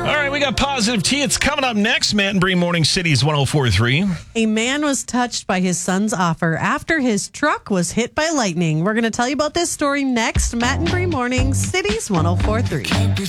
All right, we got Positive Tea. It's coming up next. Matt and Bree Morning City's 104.3. A man was touched by his son's offer after his truck was hit by lightning. We're going to tell you about this story next. Matt and Bree Morning City's 104.3.